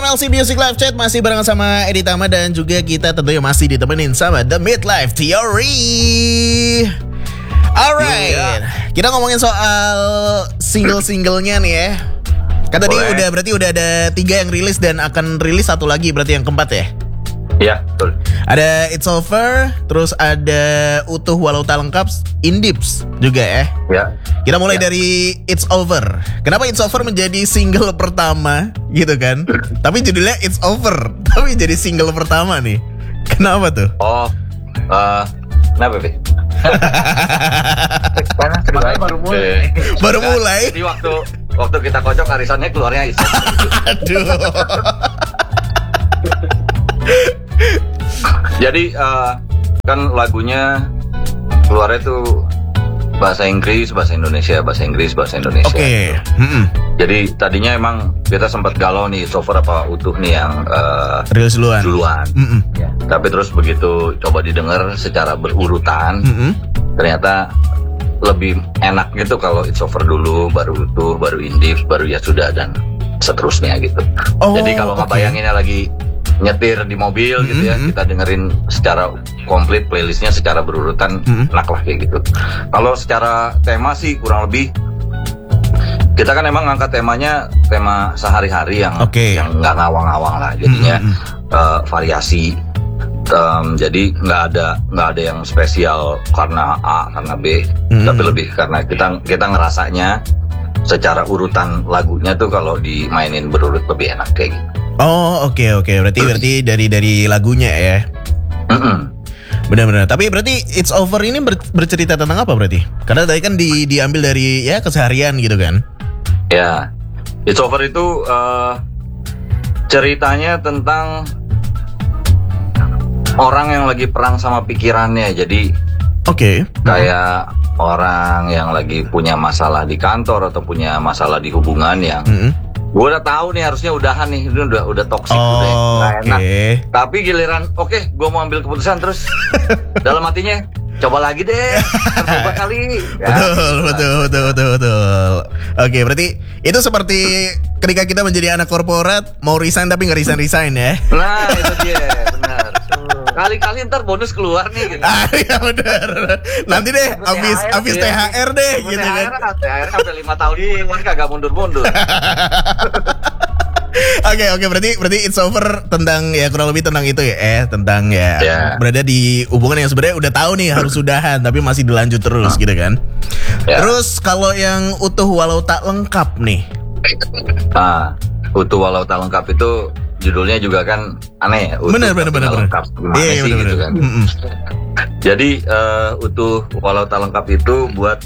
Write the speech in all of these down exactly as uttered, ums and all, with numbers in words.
M L C Music Live Chat masih bareng sama Edi Tama dan juga kita tentunya masih ditemenin sama The Midlife Theory. Alright, yeah. Kita ngomongin soal single-singlenya nih ya. Kan tadi udah berarti udah ada tiga yang rilis dan akan rilis satu lagi berarti yang keempat ya? Iya, betul. Ada It's Over, terus ada Utuh Walau Tak Lengkap, Indips juga ya. Ya. Kita mulai ya. dari It's Over. Kenapa It's Over menjadi single pertama gitu kan? Tapi judulnya It's Over, tapi jadi single pertama nih. Kenapa tuh? Oh, uh, kenapa Be? Karena sebenarnya baru mulai. Baru mulai. Jadi waktu waktu kita kocok arisannya keluarnya It's Over. Aduh. Jadi uh, kan lagunya keluarnya tuh bahasa Inggris, bahasa Indonesia, bahasa Inggris, bahasa Indonesia. Oke. Okay. Mm-hmm. Jadi tadinya emang kita sempat galau nih, It's Over apa Utuh nih yang uh, rilis duluan. duluan. Mm-hmm. Ya. Tapi terus begitu coba didengar secara berurutan, mm-hmm. ternyata lebih enak gitu kalau It's Over dulu, baru Utuh, baru Indips, baru Ya Sudah dan seterusnya gitu. Oh, jadi kalau okay. ngebayanginnya lagi nyetir di mobil mm-hmm. gitu ya, kita dengerin secara komplit playlistnya secara berurutan, mm-hmm. enak lah kayak gitu. Kalau secara tema sih kurang lebih kita kan emang ngangkat temanya tema sehari-hari yang okay. yang nggak ngawang-ngawang lah, jadinya mm-hmm. uh, variasi. Um, jadi nggak ada nggak ada yang spesial karena A karena B, mm-hmm. tapi lebih karena kita kita ngerasanya secara urutan lagunya tuh kalau dimainin berurut lebih enak kayak gitu. Oh oke okay, oke okay. berarti berarti dari dari lagunya ya. Mm-mm. Benar-benar. Tapi berarti It's Over ini ber, bercerita tentang apa berarti? Karena tadi kan di, diambil dari ya keseharian gitu kan? Ya, It's Over itu uh, ceritanya tentang orang yang lagi perang sama pikirannya. Jadi oke. Okay. Kayak orang yang lagi punya masalah di kantor atau punya masalah di hubungan yang mm-hmm. gue udah tahu nih harusnya udahan nih, ini udah udah toksik oh, udah nggak okay. enak. Tapi giliran, oke, okay, gue mau ambil keputusan terus dalam hatinya coba lagi deh, coba kali. Ya, betul, betul, betul, betul, betul, betul. Oke, okay, berarti itu seperti ketika kita menjadi anak korporat mau resign tapi nggak resign resign ya? Nah itu dia, benar. Kali-kali ntar bonus keluar nih gitu. Ah iya benar. Nanti deh abis abis T H R deh gitu kan. T H R sampai lima tahun ini kagak mundur-mundur. Oke oke berarti berarti It's Over tentang ya kurang lebih tentang itu ya eh tentang ya yeah. berada di hubungan yang sebenarnya udah tahu nih harus sudahan tapi masih dilanjut terus gitu kan. Yeah. Terus kalau yang Utuh Walau Tak Lengkap nih. Ah, Utuh Walau Tak Lengkap itu judulnya juga kan aneh ya. Benar benar benar lengkap. Gimana iya, sih bener, gitu bener. kan. Mm-mm. Jadi uh, Utuh Walau Tak Lengkap itu buat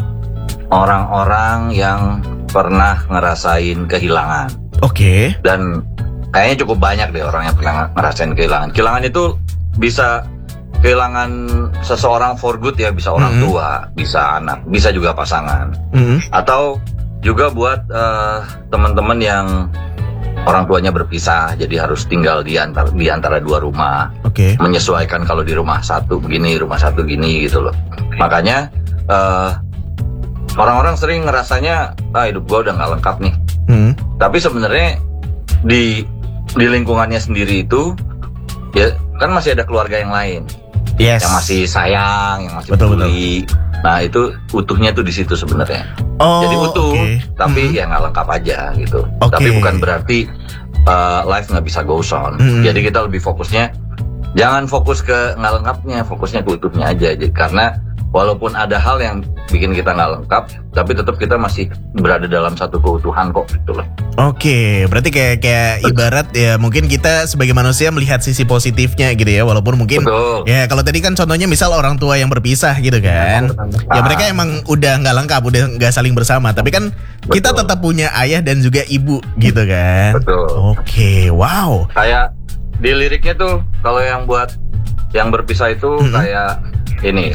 orang-orang yang pernah ngerasain kehilangan. Oke. Okay. Dan kayaknya cukup banyak deh orang yang pernah ngerasain kehilangan. Kehilangan itu bisa kehilangan seseorang for good ya, bisa orang mm-hmm. tua, bisa anak, bisa juga pasangan. Mm-hmm. Atau juga buat uh, teman-teman yang orang tuanya berpisah, jadi harus tinggal di antara di antara dua rumah. Oke. Okay. Menyesuaikan kalau di rumah satu begini, rumah satu gini gitu loh. Makanya uh, orang-orang sering ngerasanya, ah hidup gue udah nggak lengkap nih. Hmm. Tapi sebenarnya di di lingkungannya sendiri itu, ya kan masih ada keluarga yang lain, yes. yang masih sayang, yang masih betul, peduli. Betul. Nah itu utuhnya tuh di situ sebenarnya. Oh, jadi utuh, okay. tapi hmm. ya nggak lengkap aja gitu. Okay. Tapi bukan berarti uh, life nggak bisa goes on. Hmm. Jadi kita lebih fokusnya, jangan fokus ke nggak lengkapnya, fokusnya ke utuhnya aja. Jadi, karena walaupun ada hal yang bikin kita nggak lengkap, tapi tetap kita masih berada dalam satu keutuhan kok gitu loh. Oke, berarti kayak kayak ibarat ya mungkin kita sebagai manusia melihat sisi positifnya gitu ya, walaupun mungkin betul. Ya kalau tadi kan contohnya misal orang tua yang berpisah gitu kan, ya mereka emang udah nggak lengkap, udah nggak saling bersama, tapi kan betul. Kita tetap punya ayah dan juga ibu gitu kan. Betul. Oke, wow. Kayak di liriknya tuh kalau yang buat yang berpisah itu mm-hmm. kayak ini.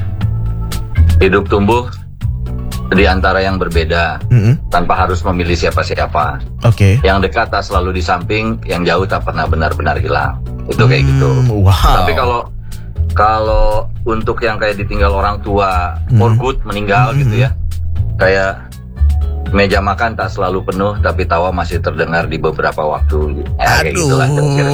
Hidup tumbuh di antara yang berbeda, mm-hmm. tanpa harus memilih siapa-siapa. Oke. Okay. Yang dekat tak selalu di samping, yang jauh tak pernah benar-benar hilang. Itu kayak mm, gitu. Wow. Tapi kalau kalau untuk yang kayak ditinggal orang tua, mm-hmm. for good meninggal mm-hmm. gitu ya, kayak meja makan tak selalu penuh, tapi tawa masih terdengar di beberapa waktu. Ya, kayak Aduh. gitulah kira-kira.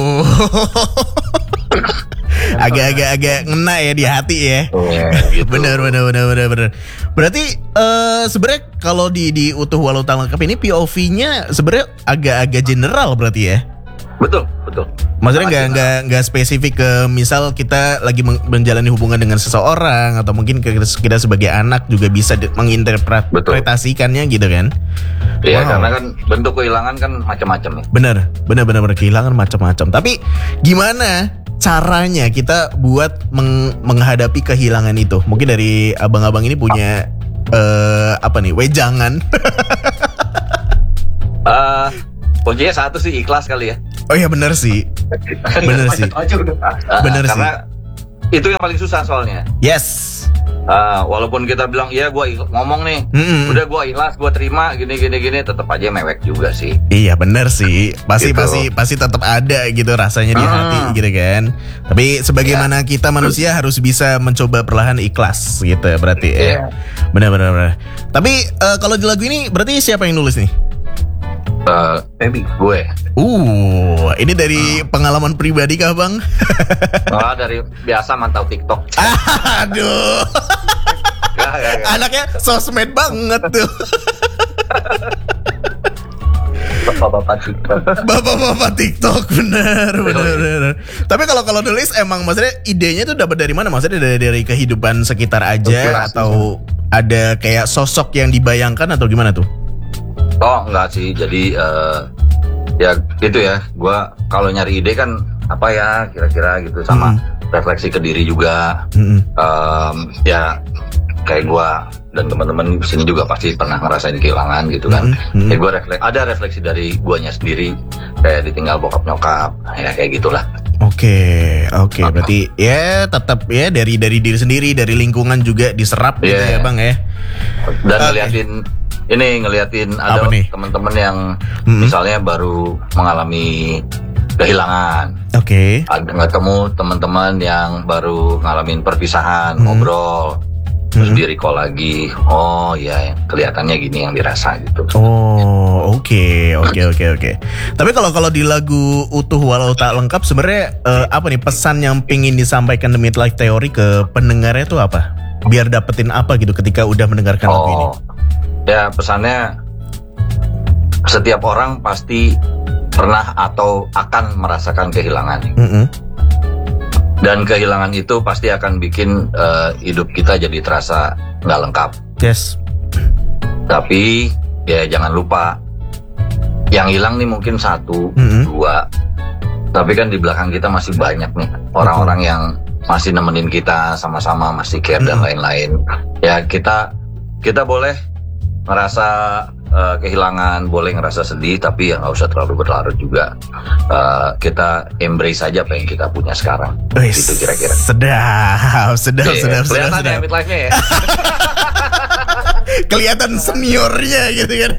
Agak-agak agak ngena ya di hati ya. Oh, gitu. Bener bener bener bener bener. Berarti eh sebenarnya kalau di di utuh walau tak lengkap ini P O V-nya sebenarnya agak-agak general berarti ya. Betul, betul. Maksudnya nggak nggak nggak spesifik ke misal kita lagi men- menjalani hubungan dengan seseorang atau mungkin kita, kita sebagai anak juga bisa de- menginterpretasikannya gitu kan? Iya, Wow. karena kan bentuk kehilangan kan macam-macam ya. Bener, bener bener bener kehilangan macam-macam. Tapi gimana caranya kita buat meng- menghadapi kehilangan itu? Mungkin dari abang-abang ini punya eh apa nih wejangan? Eh, kuncinya satu sih, ikhlas kali ya. Oh iya bener sih, bener sih, Uh, bener sih. karena itu yang paling susah soalnya. Yes. Uh, walaupun kita bilang iya gue ngomong nih, Mm-mm. udah gue ikhlas, gue terima gini gini gini, tetap aja mewek juga sih. Iya bener sih, pasti Gitu. pasti pasti tetap ada gitu rasanya di Ah. hati gitu kan. Tapi sebagaimana kita manusia harus bisa mencoba perlahan ikhlas gitu berarti ya. Iya. Bener bener bener. Tapi eh, kalau di lagu ini berarti siapa yang nulis nih? Uh, maybe gue. Uh, ini dari pengalaman pribadi kah bang? Malah dari biasa mantau TikTok. Aduh, Gak, gak, gak. anaknya sosmed banget tuh. Bapak-bapak TikTok. Bapak-bapak TikTok bener bener bener. Tapi kalau kalau nulis emang maksudnya idenya tuh dapat dari mana? Maksudnya dari dari kehidupan sekitar aja Inspirasi. atau ada kayak sosok yang dibayangkan atau gimana tuh? Oh enggak sih, jadi eh, ya gitu ya. Gua kalau nyari ide kan apa ya kira-kira gitu, sama refleksi ke diri juga. Mm-mm. Em, ya kayak gua dan teman-teman di sini juga pasti pernah ngerasain kehilangan gitu kan. Mm-mm. Ya gua refleks, ada refleksi dari guanya sendiri, kayak ditinggal bokap nyokap, ya kayak gitulah. Oke, oke. Berarti ya tetap ya dari dari diri sendiri, dari lingkungan juga diserap gitu Iya. ya bang ya. Dan Oke. ngeliatin ini ngeliatin ada Apa nih? teman-teman yang Mm-mm. misalnya baru mengalami kehilangan. Oke. Ada ketemu teman-teman yang baru ngalamin perpisahan, Hmm. ngobrol, terus Hmm. di recall lagi. Oh ya, kelihatannya gini yang dirasa gitu. Oh, oke, oke, oke, oke. Tapi kalau kalau di lagu utuh walau tak lengkap sebenarnya eh, apa nih pesan yang pingin disampaikan The Midlife Theory ke pendengarnya tuh apa? Biar dapetin apa gitu ketika udah mendengarkan lagu ini? Oh, ya pesannya setiap orang pasti pernah atau akan merasakan kehilangan. Mm-mm. Dan kehilangan itu pasti akan bikin eh, hidup kita jadi terasa nggak lengkap. Yes. Tapi ya jangan lupa, yang hilang nih mungkin satu, Mm-mm. dua. Tapi kan di belakang kita masih banyak nih orang-orang yang masih nemenin kita sama-sama, masih care dan Mm-mm. lain-lain. Ya kita kita boleh ngerasa eh, kehilangan, boleh ngerasa sedih, tapi ya nggak usah terlalu berlarut juga. Eh, kita embrace aja apa yang kita punya sekarang. Wis, Gitu kira-kira. Sedap, sedap, Iya, sedap, sedap, kelihatan sedap. ya midlife-nya ya. Kelihatan seniornya gitu kan.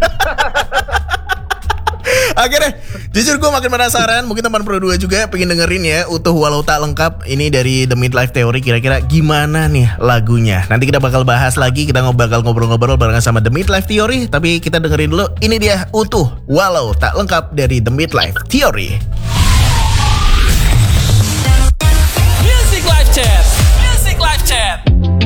Akhirnya jujur gue makin penasaran. Mungkin teman Pro dua juga pengen dengerin ya utuh walau tak lengkap ini dari The Midlife Theory. Kira-kira gimana nih lagunya? Nanti kita bakal bahas lagi. Kita ngob- bakal ngobrol-ngobrol barengan sama The Midlife Theory. Tapi kita dengerin dulu. Ini dia utuh walau tak lengkap dari The Midlife Theory.